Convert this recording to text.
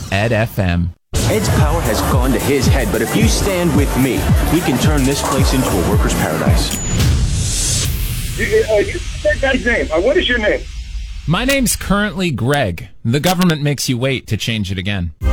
Ed FM. Ed's power has gone to his head, but if you stand with me, we can turn this place into a worker's paradise. You that guy's name. What is your name? My name's currently Greg. The government makes you wait to change it again.